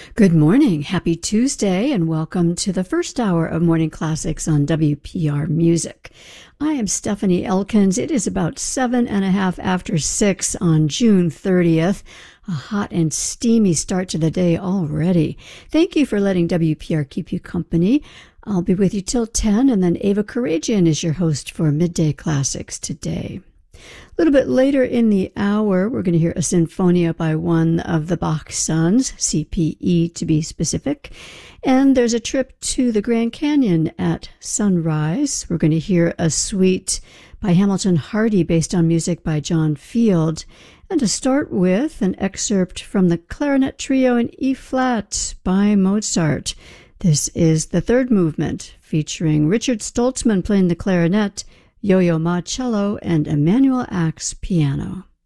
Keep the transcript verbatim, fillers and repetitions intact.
Good morning, happy Tuesday, and welcome to the first hour of Morning Classics on W P R Music. I am Stephanie Elkins. It is about seven and a half after six on June thirtieth. A hot and steamy start to the day already. Thank you for letting W P R keep you company. I'll be with you till ten, and then Ava Karagian is your host for Midday Classics today. A little bit later in the hour, we're going to hear a sinfonia by one of the Bach sons, C P E to be specific. And there's a trip to the Grand Canyon at sunrise. We're going to hear a suite by Hamilton Hardy based on music by John Field. And to start with, an excerpt from the Clarinet Trio in E-flat by Mozart. This is the third movement, featuring Richard Stoltzman playing the clarinet, Yo-Yo Ma cello, and Emanuel Ax piano.